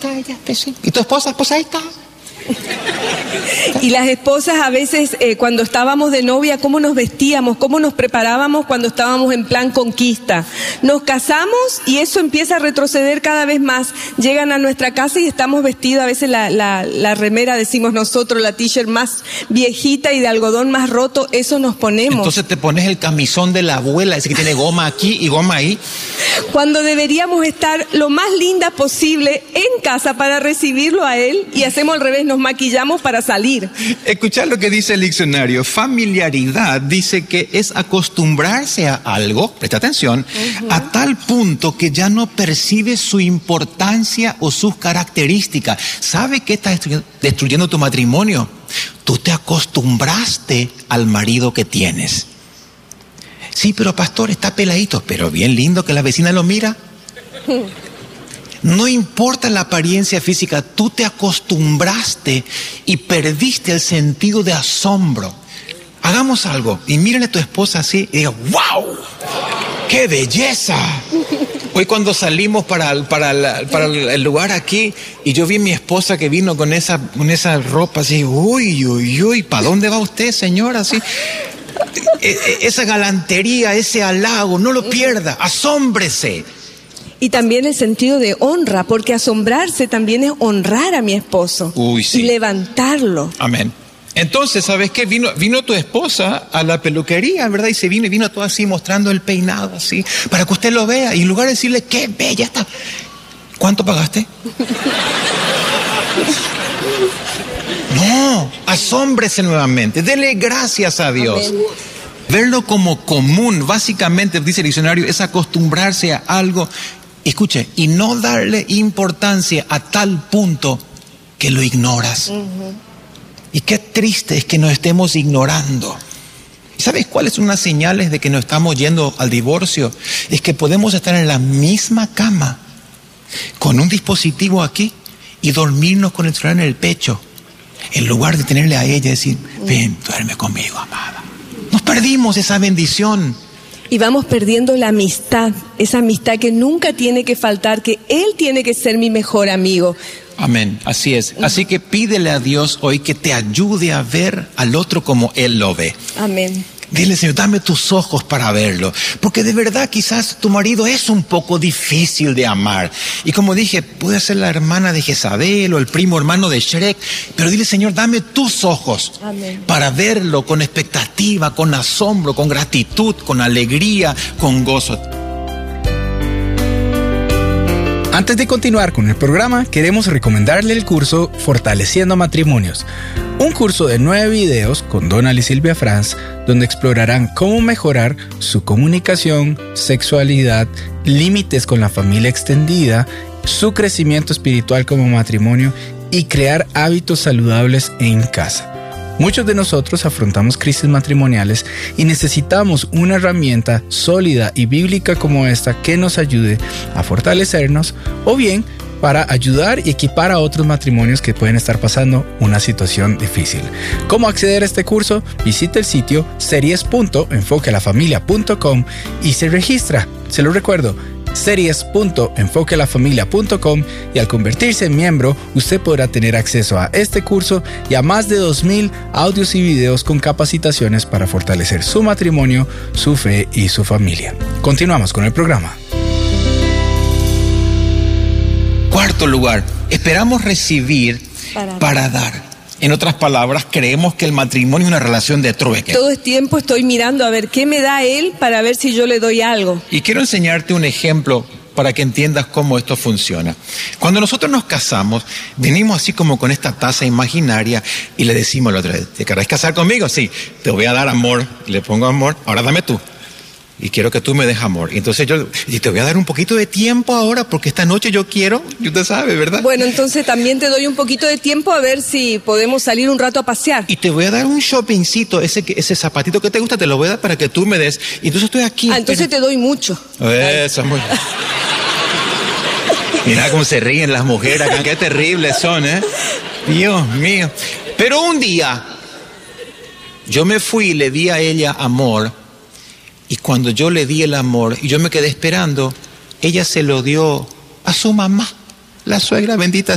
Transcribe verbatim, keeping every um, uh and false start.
está ella, pues sí. ¿Y tu esposa? Pues ahí está. Y las esposas a veces, eh, cuando estábamos de novia, ¿cómo nos vestíamos? ¿Cómo nos preparábamos cuando estábamos en plan conquista? Nos casamos y eso empieza a retroceder cada vez más. Llegan a nuestra casa y estamos vestidos, a veces la, la, la remera, decimos nosotros, la t-shirt más viejita y de algodón más roto, eso nos ponemos. Entonces te pones el camisón de la abuela, ese que tiene goma aquí y goma ahí. Cuando deberíamos estar lo más linda posible en casa para recibirlo a él, y hacemos al revés, nos maquillamos para salir. Escuchad lo que dice el diccionario. Familiaridad dice que es acostumbrarse a algo, presta atención, uh-huh. a tal punto que ya no percibes su importancia o sus características. ¿Sabe qué está destruyendo tu matrimonio? Tú te acostumbraste al marido que tienes. Sí, pero pastor, está peladito, pero bien lindo que la vecina lo mira. No importa la apariencia física, tú te acostumbraste y perdiste el sentido de asombro. Hagamos algo y mírenle a tu esposa así y diga, ¡wow! ¡Qué belleza! Hoy cuando salimos para, para, la, para el lugar aquí y yo vi a mi esposa que vino con esa, con esa ropa así, uy, uy, uy, ¿para dónde va usted, señora? Así, esa galantería, ese halago, no lo pierda, asómbrese. Y también el sentido de honra, porque asombrarse también es honrar a mi esposo. Uy, sí. Y levantarlo. Amén. Entonces, ¿sabes qué? Vino, vino tu esposa a la peluquería, ¿verdad? Y se vino y vino todo así mostrando el peinado, así, para que usted lo vea. Y en lugar de decirle, qué bella está. ¿Cuánto pagaste? No, asómbrese nuevamente. Dele gracias a Dios. Amén. Verlo como común, básicamente, dice el diccionario, es acostumbrarse a algo, escuche, y no darle importancia a tal punto que lo ignoras. Uh-huh. Y qué triste es que nos estemos ignorando. ¿Sabes cuáles son las señales de que nos estamos yendo al divorcio? Es que podemos estar en la misma cama, con un dispositivo aquí, y dormirnos con el celular en el pecho, en lugar de tenerle a ella y decir, ven, duerme conmigo, amada. Nos perdimos esa bendición. Y vamos perdiendo la amistad, esa amistad que nunca tiene que faltar, que Él tiene que ser mi mejor amigo. Amén, así es. Así que pídele a Dios hoy que te ayude a ver al otro como Él lo ve. Amén. Dile, Señor, dame tus ojos para verlo. Porque de verdad quizás tu marido es un poco difícil de amar. Y como dije, puede ser la hermana de Jezabel o el primo hermano de Shrek. Pero dile, Señor, dame tus ojos. Amén. Para verlo con expectativa, con asombro, con gratitud, con alegría, con gozo. Antes de continuar con el programa, queremos recomendarle el curso Fortaleciendo Matrimonios. Un curso de nueve videos con Donald y Silvia Franz, donde explorarán cómo mejorar su comunicación, sexualidad, límites con la familia extendida, su crecimiento espiritual como matrimonio y crear hábitos saludables en casa. Muchos de nosotros afrontamos crisis matrimoniales y necesitamos una herramienta sólida y bíblica como esta que nos ayude a fortalecernos o bien para ayudar y equipar a otros matrimonios que pueden estar pasando una situación difícil. ¿Cómo acceder a este curso? Visite el sitio series punto enfoque a la familia punto com y se registra. Se lo recuerdo, series punto enfoque a la familia punto com, y al convertirse en miembro, usted podrá tener acceso a este curso y a más de dos mil audios y videos con capacitaciones para fortalecer su matrimonio, su fe y su familia. Continuamos con el programa. Cuarto lugar, esperamos recibir para, para dar. En otras palabras, creemos que el matrimonio es una relación de trueque. Todo el tiempo estoy mirando a ver qué me da él para ver si yo le doy algo. Y quiero enseñarte un ejemplo para que entiendas cómo esto funciona. Cuando nosotros nos casamos, venimos así como con esta taza imaginaria y le decimos la otra vez, ¿te querés casar conmigo? Sí, te voy a dar amor. Le pongo amor, ahora dame tú. Y quiero que tú me des amor. Y entonces yo, y te voy a dar un poquito de tiempo ahora, porque esta noche yo quiero, y usted sabe, ¿verdad? Bueno, entonces también te doy un poquito de tiempo a ver si podemos salir un rato a pasear. Y te voy a dar un shoppingcito, ese, ese zapatito que te gusta, te lo voy a dar para que tú me des. Y entonces estoy aquí. Ah, entonces pero... te doy mucho. Eso es muy... Mira cómo se ríen las mujeres, qué terribles son, ¿eh? Dios mío. Pero un día, yo me fui y le di a ella amor. Y cuando yo le di el amor y yo me quedé esperando, ella se lo dio a su mamá, la suegra bendita